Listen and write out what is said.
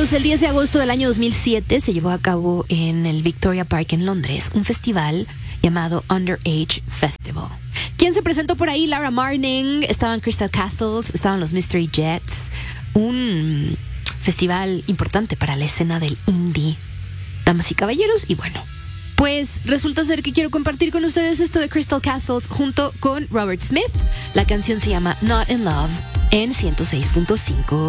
amigos, el 10 de agosto del año 2007 se llevó a cabo en el Victoria Park en Londres un festival llamado Underage Festival. ¿Quién se presentó por ahí? Laura Marling, estaban Crystal Castles, estaban los Mystery Jets. Un festival importante para la escena del indie, damas y caballeros. Y bueno, pues resulta ser que quiero compartir con ustedes esto de Crystal Castles junto con Robert Smith. La canción se llama Not in Love en 106.5.